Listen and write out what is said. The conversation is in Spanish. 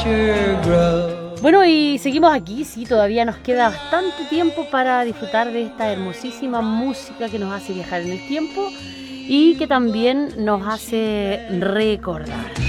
sure grow. Bueno, y seguimos aquí, sí, todavía nos queda bastante tiempo para disfrutar de esta hermosísima música que nos hace viajar en el tiempo y que también nos hace recordar.